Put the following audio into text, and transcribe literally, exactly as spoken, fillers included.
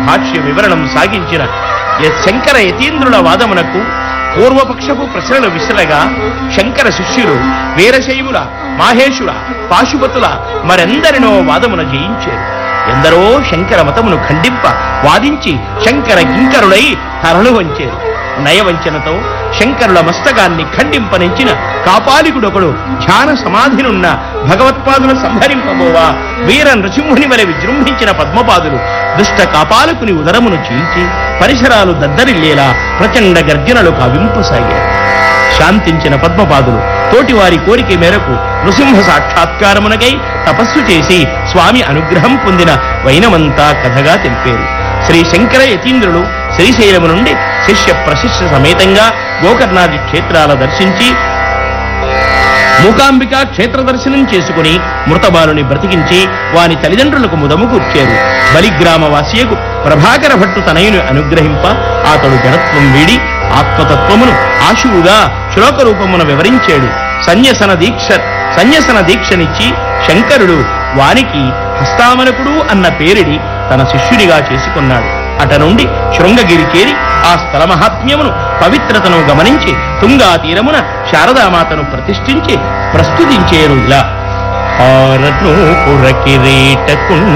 భాష్య వివరణం సాగించిన శంకర యతీంద్రుల వాదమునకు పూర్వపక్షపు ప్రశ్నలు విసరగా శంకర శిష్యులు వీరశైవుల, మాహేశుల, పాశుపతుల మరెందరినో వాదమున జయించారు. ఎందరో శంకర మతమును ఖండింప వాదించి శంకర కింకరులై తరలు వంచారు. నయవంచనతో శంకరుల మస్తకాన్ని ఖండింపనించిన కాపాలికుడొకడు ధ్యాన సమాధినున్న భగవత్పాదుల సంహరింపబోవా వీర నృసింహుని వలె విజృంభించిన పద్మపాదులు దుష్ట కాపాలకుని ఉదరమును చీల్చి పరిసరాలు దద్దరిల్లేలా ప్రచండ గర్జనలు కావింపసాగారు. శాంతించిన పద్మపాదులు తోటివారి కోరిక మేరకు నృసింహ సాక్షాత్కారమునకై తపస్సు చేసి స్వామి అనుగ్రహం పొందిన వైనమంతా కథగా తెలిపారు. శ్రీ శంకర యతీంద్రులు శ్రీశైలము నుండి శిష్య ప్రశిష్య సమేతంగా గోకర్ణాది క్షేత్రాల దర్శించి మూకాంబిక క్షేత్ర దర్శనం చేసుకుని మృతబాలుని బ్రతికించి వాని తల్లిదండ్రులకు ముదము కూర్చారు. బలిగ్రామ వాసియకు ప్రభాకర భట్టు తనయుని అనుగ్రహింప అతడు జడత్వం వీడి ఆత్మతత్వమును ఆశువుగా శ్లోక రూపమున వివరించాడు. సన్యసన దీక్ష సన్యసన దీక్షనిచ్చి శంకరుడు వానికి హస్తామలకుడు అన్న పేరిడి తన శిష్యుడిగా చేసుకున్నాడు. అట నుండి శృంగగిరి చేరి ఆ స్థల మహాత్మ్యమును పవిత్రతను గమనించి తుంగా తీరమున శారదామాతను ప్రతిష్ఠించి ప్రస్తుతించేరు ఇలా.